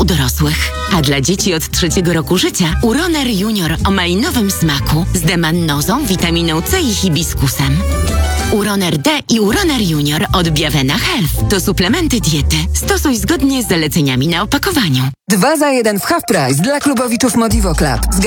dorosłych. A dla dzieci od 3 roku życia Uroner Junior o malinowym smaku z demannozą, witaminą C i hibiskusem. Uroner D i Uroner Junior od Biavena Health to suplementy diety. Stosuj zgodnie z zaleceniami na opakowaniu. 2 za 1 w Half Price dla klubowiczów Modivo Club.